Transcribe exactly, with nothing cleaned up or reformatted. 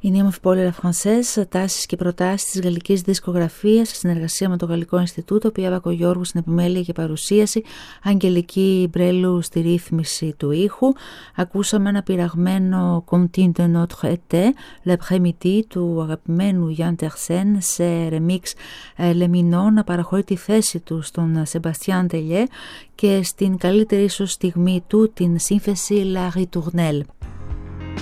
Είναι η όμορφη πόλη La Française, τάσεις και προτάσεις της γαλλικής δισκογραφίας σε συνεργασία με το Γαλλικό Ινστιτούτο, Πία Μπακογιώργου στην επιμέλεια και παρουσίαση, Αγγελική Μπρέλου στη ρύθμιση του ήχου. Ακούσαμε ένα πειραγμένο Comptine de notre été, L'après-midi του αγαπημένου Yann Tiersen σε remix Le Mignon, να παραχωρεί τη θέση του στον Sébastien Tellier και στην καλύτερη ίσως στιγμή του την σύνθεση La Ritournelle.